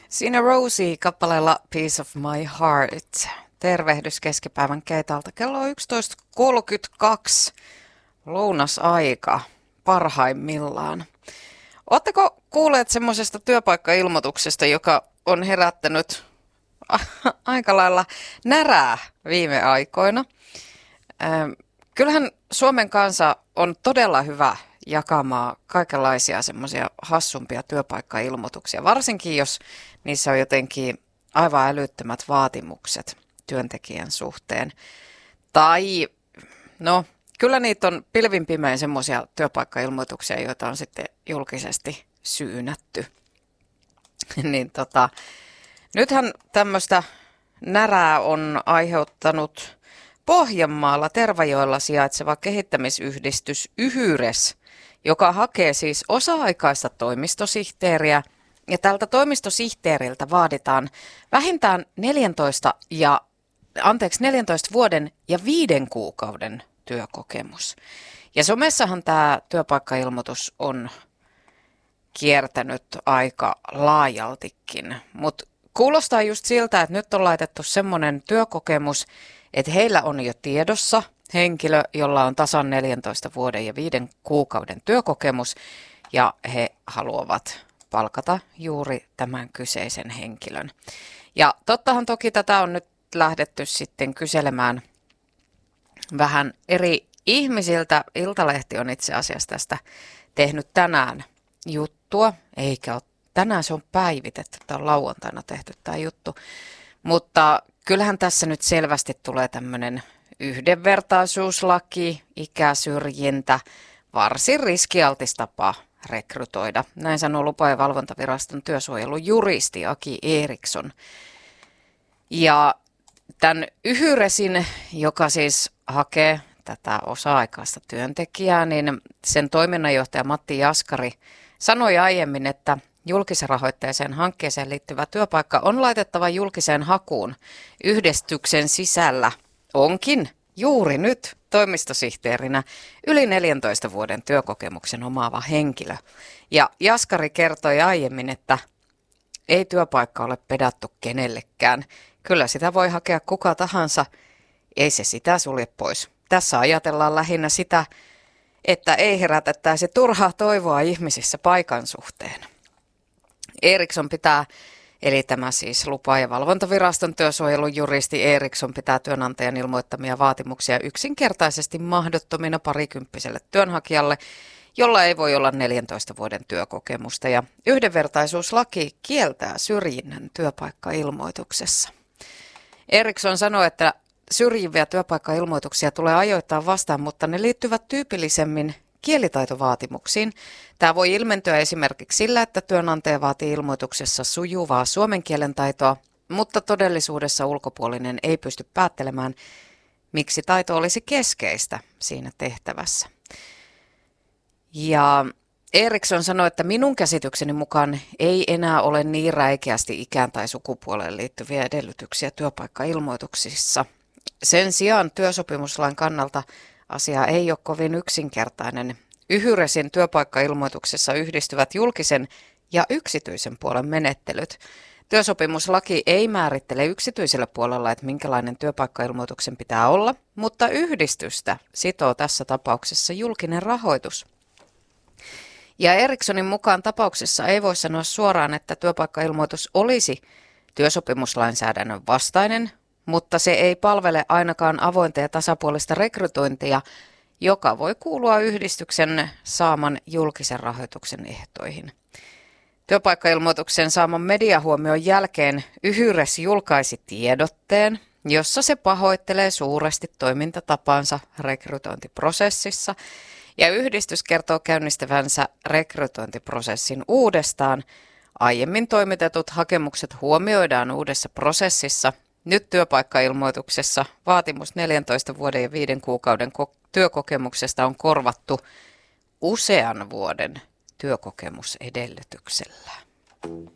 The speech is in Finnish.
Siinä Rosie kappaleella Piece of My Heart. Tervehdys keskipäivän keitalta. Kello on 11.32. Lounasaika parhaimmillaan. Oletteko kuulleet semmoisesta työpaikkailmoituksesta, joka on herättänyt aika lailla närää viime aikoina? Kyllähän Suomen kansa on todella hyvä jakamaan kaikenlaisia semmoisia hassumpia työpaikkailmoituksia, varsinkin jos niissä on jotenkin aivan älyttömät vaatimukset työntekijän suhteen. Tai no, kyllä niitä on pilvin pimein semmoisia työpaikkailmoituksia, joita on sitten julkisesti syynätty. Nythän tämmöistä närää on aiheuttanut Pohjanmaalla Tervajoella sijaitseva kehittämisyhdistys Yhyres, joka hakee siis osa-aikaista toimistosihteeriä. Ja tältä toimistosihteeriltä vaaditaan vähintään 14 vuoden ja 5 kuukauden työkokemus. Ja somessahan tämä työpaikkailmoitus on kiertänyt aika laajaltikin, mutta kuulostaa just siltä, että nyt on laitettu semmoinen työkokemus, että heillä on jo tiedossa henkilö, jolla on tasan 14 vuoden ja 5 kuukauden työkokemus, ja he haluavat palkata juuri tämän kyseisen henkilön. Ja tottahan toki tätä on nyt lähdetty sitten kyselemään vähän eri ihmisiltä. Iltalehti on itse asiassa tästä tehnyt tänään juttua, eikä ole, tänään se on päivitetty, tämä on lauantaina tehty tämä juttu, mutta kyllähän tässä nyt selvästi tulee tämmöinen yhdenvertaisuuslaki, ikäsyrjintä, varsin riskialtis tapa rekrytoida. Näin sanoo Lupa- ja valvontaviraston työsuojelujuristi Aki Eriksson. Ja tämän Yhyresin, joka siis hakee tätä osa-aikaista työntekijää, niin sen toiminnanjohtaja Matti Jaskari sanoi aiemmin, että julkisrahoitteiseen hankkeeseen liittyvä työpaikka on laitettava julkiseen hakuun. Yhdistyksen sisällä onkin juuri nyt toimistosihteerinä yli 14 vuoden työkokemuksen omaava henkilö. Ja Jaskari kertoi aiemmin, että ei työpaikka ole pedattu kenellekään. Kyllä sitä voi hakea kuka tahansa, ei se sitä sulje pois. Tässä ajatellaan lähinnä sitä, että ei herätettäisi turhaa toivoa ihmisissä paikan suhteen. Eriksson pitää, eli tämä siis Lupa- ja valvontaviraston työsuojelujuristi Eriksson pitää työnantajan ilmoittamia vaatimuksia yksinkertaisesti mahdottomina parikymppiselle työnhakijalle, jolla ei voi olla 14 vuoden työkokemusta, ja yhdenvertaisuuslaki kieltää syrjinnän työpaikkailmoituksessa. Eriksson sanoi, että syrjiviä työpaikkailmoituksia tulee ajoittaa vastaan, mutta ne liittyvät tyypillisemmin kielitaitovaatimuksiin. Tämä voi ilmentyä esimerkiksi sillä, että työnantaja vaatii ilmoituksessa sujuvaa suomen kielen taitoa, mutta todellisuudessa ulkopuolinen ei pysty päättelemään, miksi taito olisi keskeistä siinä tehtävässä. Ja Eriksson sanoi, että minun käsitykseni mukaan ei enää ole niin räikeästi ikään tai sukupuoleen liittyviä edellytyksiä työpaikkailmoituksissa. Sen sijaan työsopimuslain kannalta asia ei ole kovin yksinkertainen. Yhyresin työpaikkailmoituksessa yhdistyvät julkisen ja yksityisen puolen menettelyt. Työsopimuslaki ei määrittele yksityisellä puolella, että minkälainen työpaikkailmoituksen pitää olla, mutta yhdistystä sitoo tässä tapauksessa julkinen rahoitus. Ja Erikssonin mukaan tapauksessa ei voi sanoa suoraan, että työpaikkailmoitus olisi työsopimuslainsäädännön vastainen, mutta se ei palvele ainakaan avointa ja tasapuolista rekrytointia, joka voi kuulua yhdistyksen saaman julkisen rahoituksen ehtoihin. Työpaikkailmoituksen saaman mediahuomion jälkeen Yhyres julkaisi tiedotteen, jossa se pahoittelee suuresti toimintatapansa rekrytointiprosessissa, ja yhdistys kertoo käynnistävänsä rekrytointiprosessin uudestaan. Aiemmin toimitetut hakemukset huomioidaan uudessa prosessissa. Nyt työpaikkailmoituksessa vaatimus 14 vuoden ja 5 kuukauden työkokemuksesta on korvattu usean vuoden työkokemusedellytyksellä.